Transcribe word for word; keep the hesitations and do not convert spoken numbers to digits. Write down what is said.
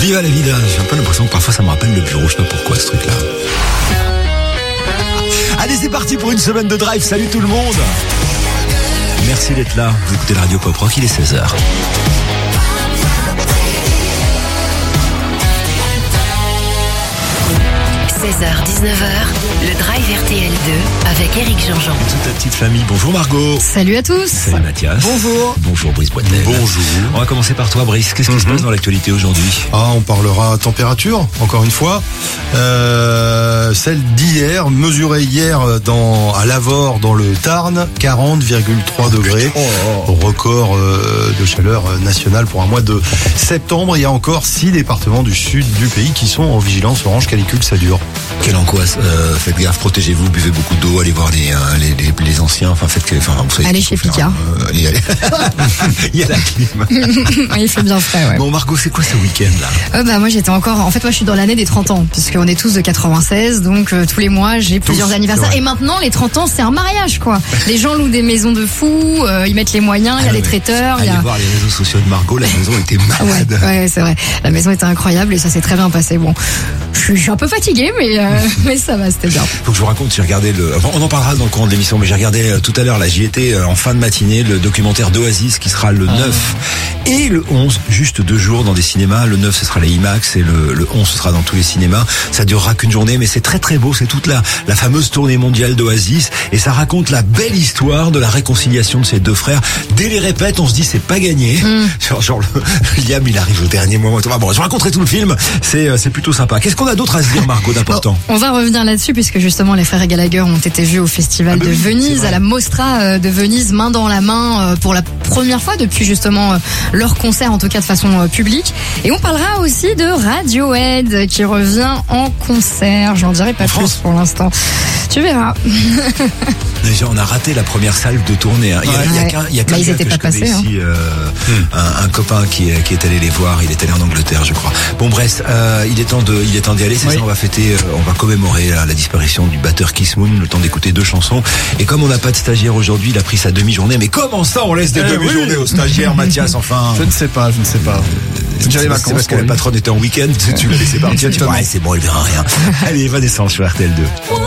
Viva la vida. J'ai un peu l'impression que parfois ça me rappelle le bureau. Je sais pas pourquoi ce truc-là. Allez, c'est parti pour une semaine de drive. Salut tout le monde. Merci d'être là. Vous écoutez la radio Pop Rock, il est seize heures. seize heures dix-neuf heures, le Drive R T L deux avec Éric Jean-Jean. Toute la petite famille. Bonjour Margot. Salut à tous. Salut Mathias. Bonjour. Bonjour Brice Boitel. Bonjour. On va commencer par toi Brice. Qu'est-ce qui mm-hmm. se passe dans l'actualité aujourd'hui? Ah, on parlera température, encore une fois. Euh, celle d'hier, mesurée hier dans, à Lavore, dans le Tarn, quarante virgule trois degrés. Oh, oh. Record euh, de chaleur nationale pour un mois de septembre. Il y a encore six départements du sud du pays qui sont en vigilance orange canicule, ça dure. Quelle angoisse. Euh, faites gaffe, protégez-vous, buvez beaucoup d'eau, allez voir les, euh, les, les, les anciens. Enfin, faites que, enfin, vous savez. Allez chez Picard. Euh, allez, allez. Il y a la clim. Il fait bien frais, ouais. Bon, Margot, c'est quoi ce week-end là? euh, Bah, moi, j'étais encore. En fait, moi, je suis dans l'année des trente ans, puisqu'on est tous de quatre-vingt-seize, donc euh, tous les mois, j'ai tous, plusieurs anniversaires. Et maintenant, les trente ans, c'est un mariage, quoi. Les gens louent des maisons de fous, euh, ils mettent les moyens, il ah, y a des traiteurs. Allez y a... voir les réseaux sociaux de Margot, la maison était malade. Ouais, ouais, c'est vrai. La maison était incroyable et ça s'est très bien passé. Bon, je suis, je suis un peu fatiguée, mais euh, mais ça va, c'était bien. Faut que je vous raconte, j'ai regardé le. Enfin, on en parlera dans le courant de l'émission, mais j'ai regardé euh, tout à l'heure, là, j'y étais euh, en fin de matinée, le documentaire d'Oasis qui sera le ah. neuf et le onze, juste deux jours dans des cinémas. Le neuf, ce sera les IMAX et le, le onze, ce sera dans tous les cinémas. Ça durera qu'une journée, mais c'est très très beau. C'est toute la, la fameuse tournée mondiale d'Oasis et ça raconte la belle histoire de la réconciliation de ces deux frères. Dès les répètes, on se dit c'est pas gagné. Mm. Genre, genre le, Liam, il arrive au dernier moment. Bon, je raconterai tout le film. C'est, c'est plutôt sympa. Qu'est-ce qu'on a d'autre à se dire, Margot, d'important? Bon, on va revenir là-dessus puisque justement les frères Gallagher ont été vus au Festival ah, de oui, Venise, à la Mostra de Venise, main dans la main pour la première fois depuis justement leur concert, en tout cas de façon publique. Et on parlera aussi de Radiohead qui revient en concert. J'en dirai pas en plus France. Pour l'instant. Tu verras. Déjà, on a raté la première salle de tournée. Hein. Il y a, ouais. il y a qu'un, il y a qu'un bah, gars que je passés, connais ici, hein. euh, hmm. un, un copain qui est, qui est allé les voir. Il est allé en Angleterre, je crois. Bon, bref, euh, il est temps de, il est temps d'y aller. C'est oui. ça. On va fêter, euh, on va commémorer là, la disparition du batteur Keith Moon. Le temps d'écouter deux chansons. Et comme on n'a pas de stagiaire aujourd'hui, il a pris sa demi-journée. Mais comment ça, on laisse des eh demi-journées oui. aux stagiaires, Mathias? Enfin. Je ne sais pas, je ne sais pas. C'est déjà les vacances. C'est parce que la patronne était en week-end. Tu l'as laissé partir. Tu dis, ouais, c'est bon, il verra rien. Allez, Vanessa sur R T L deux.